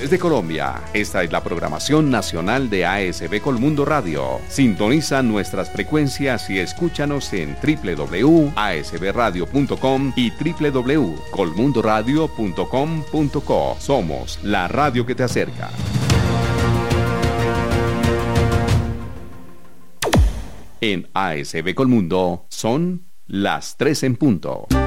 regiones de Colombia. Esta es la programación nacional de ASB Colmundo Radio. Sintoniza nuestras frecuencias y escúchanos en www.asbradio.com y www.colmundoradio.com.co. Somos la radio que te acerca. En ASB Colmundo son las 3 en punto.